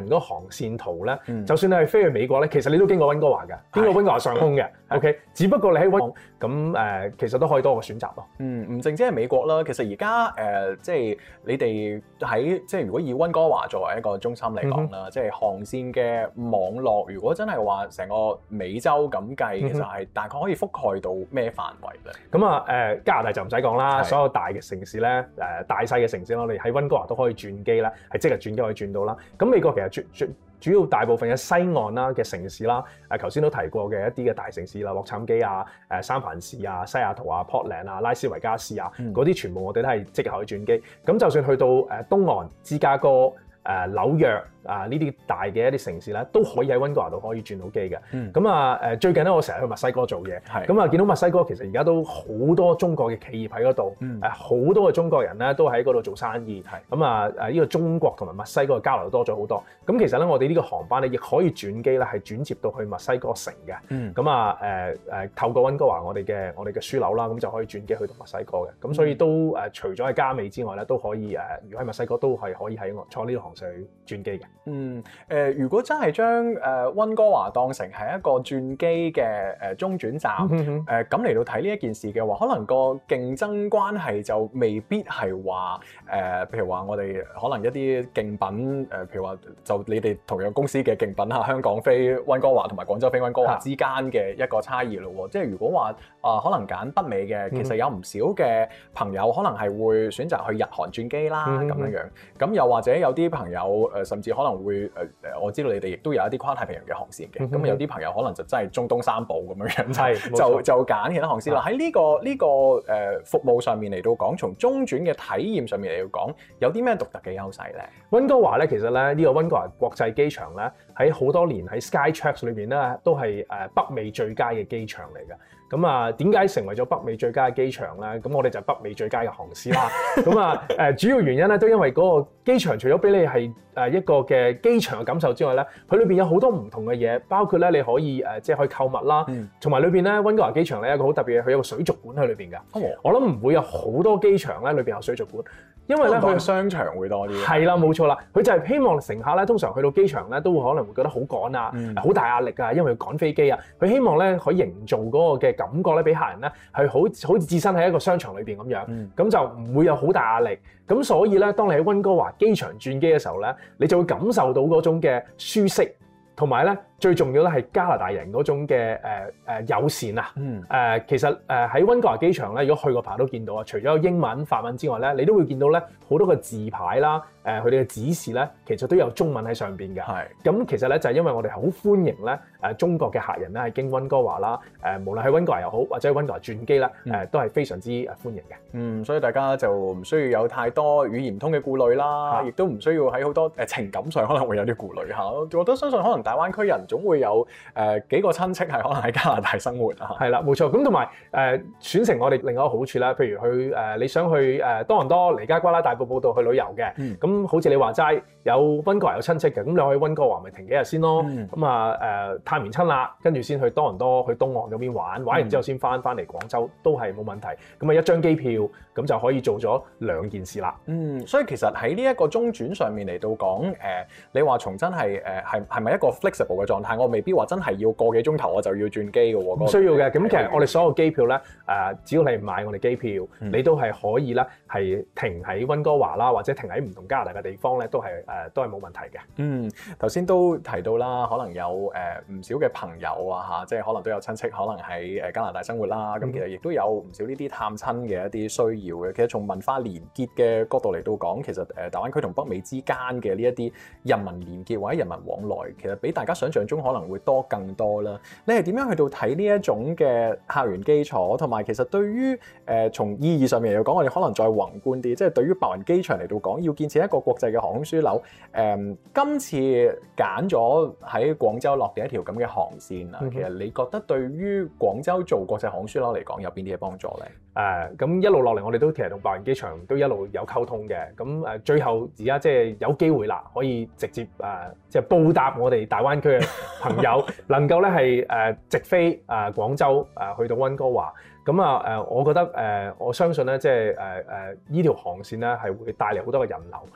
嗰個航線圖咧，就算你係飛去美國咧，其實你都經過溫哥華嘅，經過溫哥華上空嘅。OK， 只不過你喺溫咁其實都可以多個選擇咯。 唔淨止係美國啦，其實而家即係你哋喺即係如果以溫哥華作為一個中心嚟講啦，即係航線嘅網絡，如果真係話成個美洲咁計，其實係大概可以覆蓋到咩範圍咧？ 咁加拿大就唔使講啦，所有大嘅城市咧，大細嘅城市我哋喺溫哥華都可以轉機啦，係即日轉機可以轉到啦。咁美國其實主要大部分嘅西岸啦嘅城市啦，頭先都提過嘅一啲嘅大城市啦，洛杉磯啊、三藩市啊、西雅圖啊、Portland 啊、拉斯維加斯啊，嗰啲全部我哋都係即日可以轉機。咁就算去到東岸、芝加哥、紐約呢啲大嘅一啲城市咧，都可以喺溫哥華度可以轉到機嘅。咁最近咧，我成日去墨西哥做嘢，咁見到墨西哥其實而家都好多中國嘅企業喺嗰度，好多嘅中國人咧都喺嗰度做生意。咁呢個中國同埋墨西哥嘅交流多咗好多。咁其實咧，我哋呢個航班咧亦可以轉機咧，係轉接到去墨西哥城嘅。咁透過溫哥華我哋嘅樞紐啦，咁就可以轉機去到墨西哥嘅。咁所以都除咗喺加美之外咧，都可以如果喺墨西哥都係可以喺坐呢個航線去轉機嘅。 如果真係將溫哥華當成係一個轉機嘅中轉站，咁嚟到睇呢一件事嘅話，可能個競爭關係就未必係話譬如話我哋可能一啲競品譬如話就你哋同樣公司嘅競品香港飛溫哥華同埋廣州飛溫哥華之間嘅一個差異咯喎。即係如果話可能揀北美嘅，其實有唔少嘅朋友可能係會選擇去日韓轉機啦咁樣。咁又或者有啲朋友甚至可能會我知道你哋亦都有一啲跨太平洋嘅航線嘅，咁有啲朋友可能就真係中東三寶咁樣，就揀其他航線啦。喺呢個服務上面嚟到講，從中轉嘅體驗上面嚟到講，有啲咩獨特嘅優勢咧？ 溫哥華咧，其實咧呢個溫哥華國際機場咧，喺好多年喺 Skytrax 裏邊咧，都係北美最佳嘅機場嚟嘅。咁點解成為咗北美最佳嘅機場咧？咁我哋就北美最佳嘅航司啦。咁主要原因咧，都因為嗰個機場除咗俾你係一個嘅機場嘅感受之外咧，佢裏邊有好多唔同嘅嘢，包括咧你可以即係可以購物啦，同埋裏邊咧溫哥華機場咧有一個好特別嘅，佢有個水族館喺裏邊㗎。我諗唔會有好多機場咧裏邊有水族館，因為咧佢商場會多啲。 係啦，冇錯啦，佢就係希望乘客咧通常去到機場咧都會可能會覺得好趕啊，好大壓力啊，因為要趕飛機啊。佢希望咧可以營造嗰個嘅感覺咧，俾客人咧係好似置身喺一個商場裏邊咁樣，咁就唔會有好大壓力。咁所以咧，當你喺溫哥華機場轉機嘅時候咧，你就會感受到嗰種嘅舒適，同埋咧最重要咧係加拿大人嗰種嘅友善啊。其實喺溫哥華機場咧，如果去過朋友都見到啊，除咗有英文、法文之外咧，你都會見到咧好多個字牌啦，佢哋嘅指示咧，其實都有中文喺上邊嘅。咁其實咧就係因為我哋好歡迎咧中國嘅客人咧係經溫哥華啦，無論喺溫哥華又好，或者喺溫哥華轉機啦，都係非常之歡迎嘅。 所以大家就唔需要有太多語言唔通嘅顧慮啦，亦都唔需要喺好多情感上可能會有啲顧慮嚇。我都相信可能大灣區人總會有幾個親戚係可能喺加拿大生活啊。 係啦，冇錯。咁同埋選乘我哋另外一個好處啦，譬如去你想去多倫多、尼加瓜拉、大埔步道去旅遊嘅，咁好似你話齋有溫哥華有親戚嘅，咁你可以溫哥華咪停幾日先咯。咁探完親啦，跟住先去多倫多、去東岸嗰邊玩完之後先翻嚟廣州都係冇問題。咁一張機票咁就可以做咗兩件事啦。 所以其實喺呢一個中轉上面嚟到講，你話從真係係咪一個 flexible 嘅狀態？我未必話真係要個幾鐘頭我就要轉機嘅喎。 唔需要嘅。咁其實我哋所有機票咧，只要你買我哋機票，你都係可以咧係停喺溫哥華啦，或者停喺唔同加拿大嘅地方咧，都係冇問題嘅。 頭先都提到啦，可能有唔少嘅朋友啊嚇，即係可能都有親戚可能喺加拿大生活啦。咁其實亦都有唔少呢啲探親嘅一啲需要嘅。其實從文化連結嘅角度嚟到講，其實大灣區同北美之間嘅呢一啲人民連結或者人民往來，其實比大家想象中可能會多更多啦。你係點樣去到睇呢一種嘅客源基礎，同埋其實對於從意義上面嚟講，我哋可能再宏觀啲，即係對於白雲機場嚟到講，要建設一個國際嘅航空樞紐，今次揀咗喺廣州落地一條咁嘅航線啊，其實你覺得對於廣州做國際航空樞紐嚟講，有邊啲嘅幫助咧？ 咁一路落嚟，我哋都其實同白雲機場都一路有溝通嘅。咁最後而家即係有機會啦，可以直接即係報答我哋大灣區嘅朋友，能夠咧係直飛廣州去到溫哥華。咁我覺得我相信咧，即係呢條航線咧係會帶嚟好多嘅人流。